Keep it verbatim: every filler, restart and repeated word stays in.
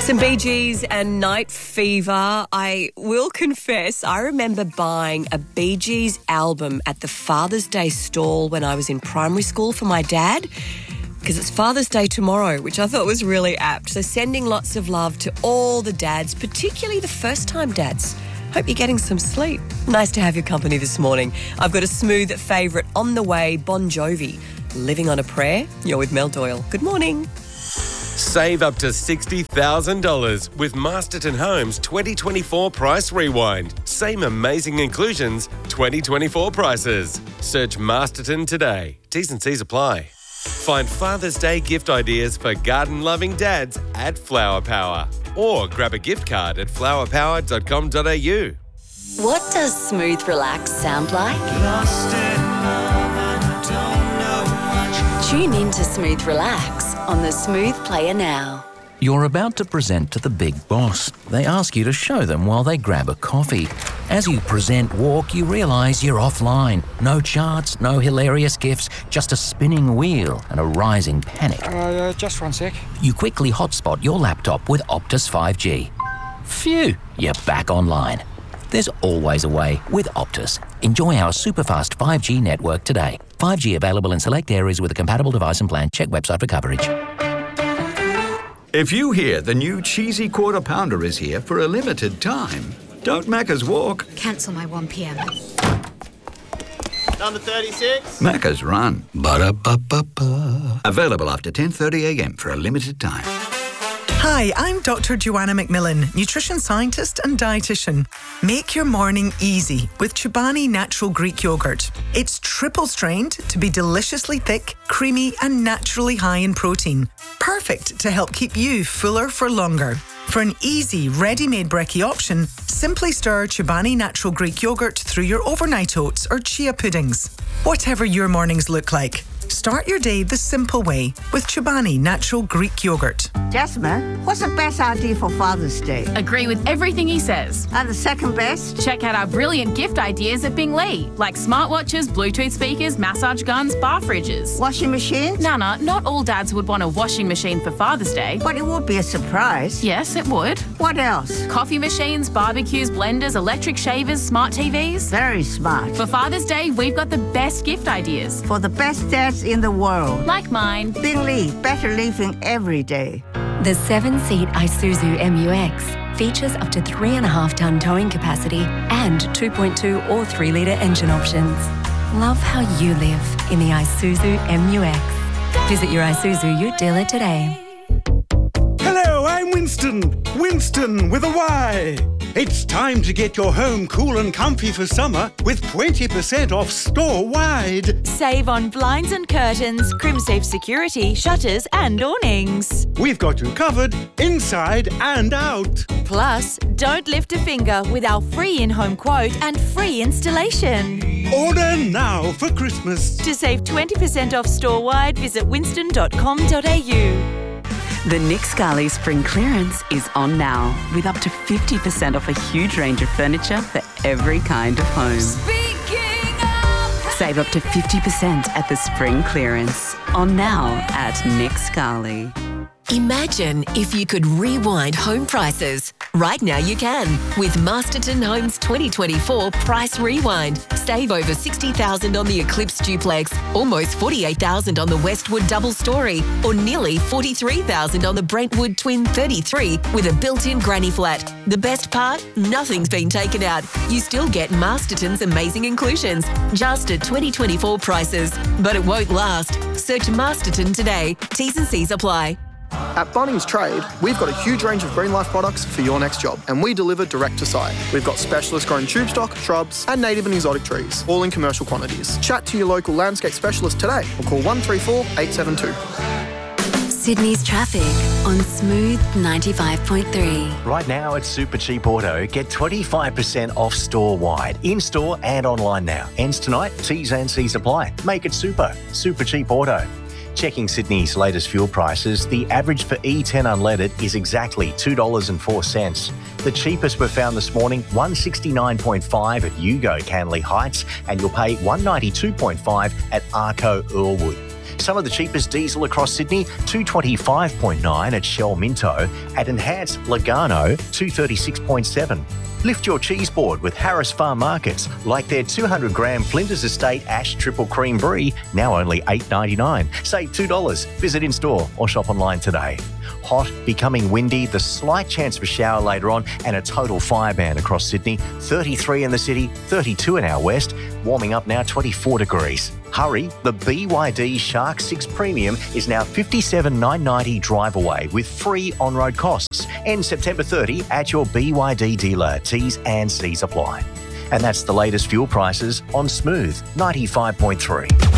Some Bee Gees and Night Fever. I will confess, I remember buying a Bee Gees album at the Father's Day stall when I was in primary school for my dad, because it's Father's Day tomorrow, which I thought was really apt. So sending lots of love to all the dads, particularly the first-time dads. Hope you're getting some sleep. Nice to have your company this morning. I've got a smooth favourite on the way, Bon Jovi. Living on a Prayer. You're with Mel Doyle. Good morning. Save up to sixty thousand dollars with Masterton Homes twenty twenty-four Price Rewind. Same amazing inclusions, twenty twenty-four prices. Search Masterton today. T's and C's apply. Find Father's Day gift ideas for garden-loving dads at Flower Power. Or grab a gift card at flower power dot com dot a u. What does smooth relax sound like? Lost in love and don't know much. Tune in to Smooth Relax on the Smooth Player now. You're about to present to the big boss. They ask you to show them while they grab a coffee. As you present walk, you realise you're offline. No charts, no hilarious gifs, just a spinning wheel and a rising panic. Uh, just one sec. You quickly hotspot your laptop with Optus five G. Phew, you're back online. There's always a way with Optus. Enjoy our super fast five G network today. five G available in select areas with a compatible device and plan. Check website for coverage. If you hear the new cheesy quarter pounder is here for a limited time, don't Macca's walk. Cancel my one p.m. Number thirty-six. Macca's run. Ba-da-ba-ba-ba. Available after ten thirty a.m. for a limited time. Hi, I'm Doctor Joanna McMillan, nutrition scientist and dietitian. Make your morning easy with Chobani Natural Greek Yogurt. It's triple strained to be deliciously thick, creamy and naturally high in protein. Perfect to help keep you fuller for longer. For an easy, ready-made brekkie option, simply stir Chobani Natural Greek Yogurt through your overnight oats or chia puddings. Whatever your mornings look like, start your day the simple way with Chobani Natural Greek Yogurt. Jasmine, what's the best idea for Father's Day? Agree with everything he says. And the second best? Check out our brilliant gift ideas at Bing Lee, like smartwatches, Bluetooth speakers, massage guns, bar fridges. Washing machines? Nana, not all dads would want a washing machine for Father's Day. But it would be a surprise. Yes, it would. What else? Coffee machines, barbecues, blenders, electric shavers, smart T Vs. Very smart. For Father's Day, we've got the best gift ideas. For the best dads in the world. Like mine. Bing Lee, better living every day. The seven-seat Isuzu M U X features up to three and a half tonne towing capacity and two point two or three litre engine options. Love how you live in the Isuzu M U X. Visit your Isuzu Ute dealer today. Hello, I'm Winston. Winston with a Y. It's time to get your home cool and comfy for summer with twenty percent off store-wide. Save on blinds and curtains, Crimsafe security, shutters and awnings. We've got you covered inside and out. Plus, don't lift a finger with our free in-home quote and free installation. Order now for Christmas. To save twenty percent off store-wide, visit winston dot com dot a u. The Nick Scali Spring Clearance is on now, with up to fifty percent off a huge range of furniture for every kind of home. Save up to fifty percent at the Spring Clearance. On now at Nick Scali. Imagine if you could rewind home prices. Right now you can with Masterton Homes twenty twenty-four Price Rewind. Save over sixty thousand dollars on the Eclipse Duplex, almost forty-eight thousand dollars on the Westwood Double Story, or nearly forty-three thousand dollars on the Brentwood Twin thirty-three with a built-in granny flat. The best part? Nothing's been taken out. You still get Masterton's amazing inclusions, just at twenty twenty-four prices. But it won't last. Search Masterton today. T's and C's apply. At Bunnings Trade, we've got a huge range of Green Life products for your next job, and we deliver direct to site. We've got specialist grown tube stock, shrubs, and native and exotic trees, all in commercial quantities. Chat to your local landscape specialist today or call one three four, eight seven two. Sydney's traffic on Smooth ninety-five point three. Right now at Super Cheap Auto, get twenty-five percent off store-wide, in-store and online now. Ends tonight, T's and C's apply. Make it super. Super Cheap Auto. Checking Sydney's latest fuel prices, the average for E ten unleaded is exactly two dollars and four cents. The cheapest we found this morning, one sixty-nine point five at Yugo Canley Heights, and you'll pay one ninety-two point five at Arco Earlwood. Some of the cheapest diesel across Sydney, two twenty-five point nine at Shell Minto. At Enhanced Lugano, two thirty-six point seven. Lift your cheese board with Harris Farm Markets, like their two hundred gram Flinders Estate Ash Triple Cream Brie, now only eight ninety-nine. Save two dollars. Visit in-store or shop online today. Hot, becoming windy, the slight chance of a shower later on, and a total fire ban across Sydney. thirty-three in the city, thirty-two in our west. Warming up now, twenty-four degrees. Hurry, the B Y D Shark six Premium is now fifty-seven thousand nine hundred ninety drive away with free on-road costs. Ends September thirtieth at your B Y D dealer. T's and C's apply. And that's the latest fuel prices on Smooth ninety-five point three.